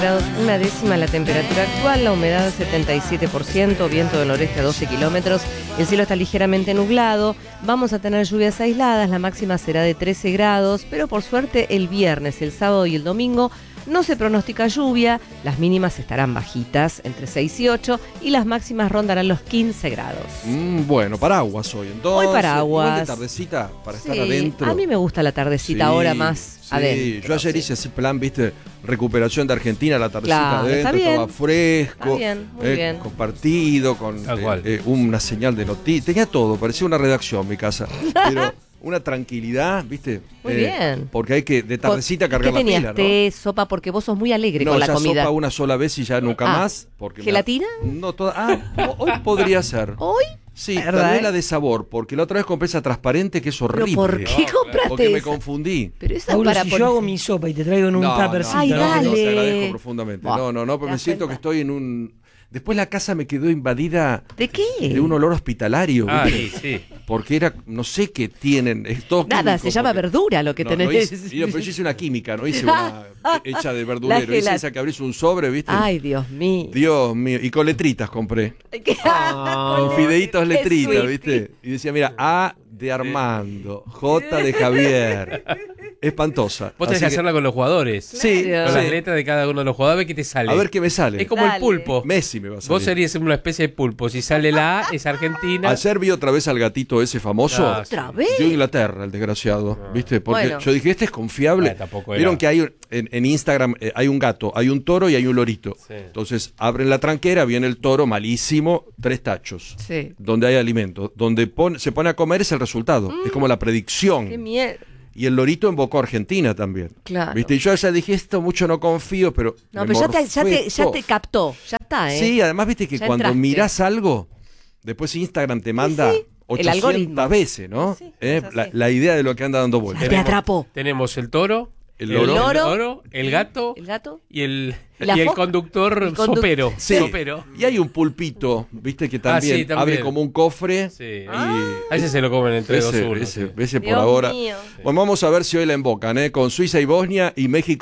Grados, una décima la temperatura actual, la humedad 77%, viento del noreste a 12 kilómetros, el cielo está ligeramente nublado, vamos a tener lluvias aisladas, la máxima será de 13 grados, pero por suerte el viernes, el sábado y el domingo no se pronostica lluvia, las mínimas estarán bajitas, entre 6 y 8, y las máximas rondarán los 15 grados. Bueno, paraguas hoy entonces. Hoy paraguas. Igual de tardecita para estar adentro. A mí me gusta la tardecita ahora más adentro. Yo ayer hice ese plan, viste, recuperación de Argentina, la tardecita adentro, estaba fresco, está bien, muy bien. compartido, con una señal de noticias, tenía todo, parecía una redacción mi casa, pero una tranquilidad, viste. Muy bien. Porque hay que de tardecita cargar la pila, ¿no? ¿Qué tenías, té, sopa? Porque vos sos muy alegre con la comida. No, sopa una sola vez y ya nunca más. Porque ¿gelatina? No, hoy podría ser. ¿Hoy? Sí, tal vez la de sabor, porque la otra vez compré esa transparente que es horrible. ¿Pero por qué compraste porque esa? Me confundí. Pero esa Paula, si yo hago mi sopa y te traigo en un tuppercito. Ay, dale. No, te agradezco profundamente. No, pero me siento que estoy en un... Después la casa me quedó invadida. ¿De qué? De un olor hospitalario. Sí. Porque era, no sé qué tienen. Es todo nada, químico, se llama verdura lo que tenés. Pero yo hice una química, no hice una hecha de verdulero. Hice esa que abrís un sobre, ¿viste? Ay, Dios mío. Dios mío. Y con letritas compré. Con fideitos letritas, ¿viste? Y decía, mira, A de Armando, J de Javier. Espantosa. Vos tenés que hacerla con los jugadores. Sí. Con las letras de cada uno de los jugadores, a ver qué te sale. A ver qué me sale. Es como el pulpo. Messi me va a salir. Vos serías una especie de pulpo. Si sale la A, es Argentina. Ayer vi otra vez al gatito ese famoso. ¿Otra vez? Dio Inglaterra, el desgraciado. ¿Viste? Porque yo dije, este es confiable. Vieron que hay en Instagram hay un gato, hay un toro y hay un lorito. Sí. Entonces abren la tranquera, viene el toro malísimo, 3 tachos. Sí. Donde hay alimento. Donde se pone a comer es el resultado. Es como la predicción. Qué miedo. Y el lorito invocó a Argentina también. Claro. ¿Viste? Y yo ya dije, esto mucho no confío, pero. No, pero ya te captó. Ya está, ¿eh? Sí, además, viste que cuando mirás algo, después Instagram te manda 800 veces, ¿no? Sí, la idea de lo que anda dando vueltas. Te atrapó. Tenemos el toro. El loro, el gato y el conductor sopero. Sí. Sopero. Y hay un pulpito, viste, que también, abre como un cofre. Sí. A ese se lo comen entre dos unos. Ese por ahora. Bueno, vamos a ver si hoy la invocan, con Suiza y Bosnia y México.